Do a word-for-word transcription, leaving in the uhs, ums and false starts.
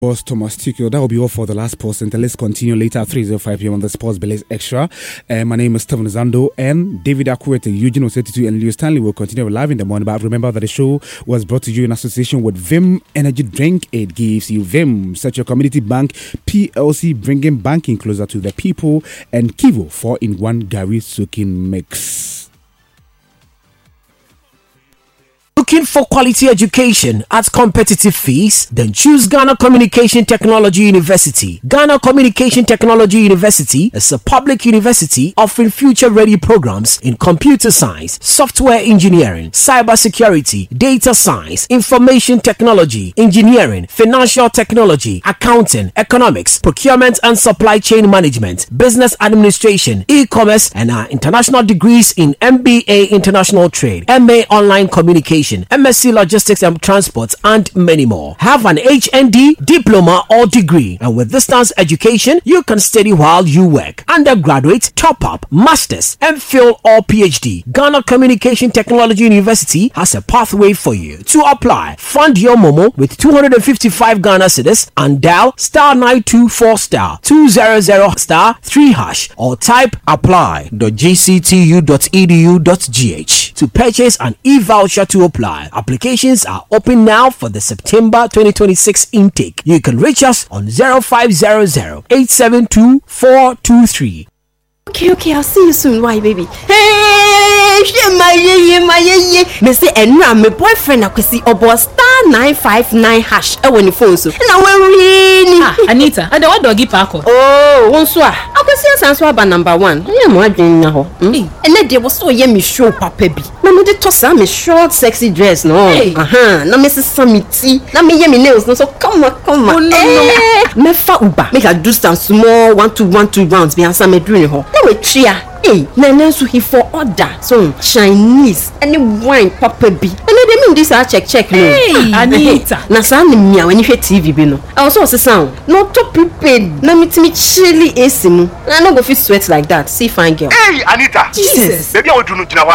Was Thomas Tuchel. That will be all for the last post, and let's continue later at three oh five p.m. on the Sports Belays Extra. Uh, my name is Stephen Zando, and David Akwete, Eugene Osetutu, and Leo Stanley will continue live in the morning. But remember that the show was brought to you in association with Vim Energy Drink. It gives you Vim, such a community bank P L C, bringing banking closer to the people, and Kivo four in one Gary Sukin mix. Looking for quality education at competitive fees? Then choose Ghana Communication Technology University. Ghana Communication Technology University is a public university offering future-ready programs in computer science, software engineering, cybersecurity, data science, information technology, engineering, financial technology, accounting, economics, procurement and supply chain management, business administration, e-commerce, and our international degrees in M B A International Trade, M A Online Communication, M S C Logistics and Transport, and many more. Have an H N D, diploma or degree, and with distance education you can study while you work. Undergraduate, top up, masters, M Phil or P H D. Ghana Communication Technology University has a pathway for you. To apply, fund your Momo with two hundred fifty-five Ghana cedis and dial star nine two four star two hundred star three hash or type apply dot g c t u dot e d u dot g h to purchase an e-voucher to apply. Applications are open now for the September twenty twenty-six intake. You can reach us on zero five zero zero eight seven two four two three. Okay, okay, I'll see you soon. Why, baby? Hey, my ye, my ye. Me say, and my boyfriend, I could see about star nine five nine hash. I want the phone so. Now we're really. Ah, Anita, I don't want doggy parko. Oh, one swa. I could see us answer about number one. Yeah, more than now. And then there was so yeah, me show papa bi. Now me just toss me short, sexy dress, no. Hey. Uh huh. Now me see some tea. Now me yeah me nails, no. So come on, come on. Oh no, eh, no. Me fa uba. Make her do some small one two one two rounds. Me answer me doing her. Now we tria. Hey, Nana so he for order. So Chinese, any wine papa bi. And they mean this I check check no. Hey, Anita. Na sa ni mia when you hear T V bi no. I also was sound. No to prepared. Na me me chilly A C mu. I no go fit sweat like that. See fine girl. Hey, Anita. Jesus. Baby I want to know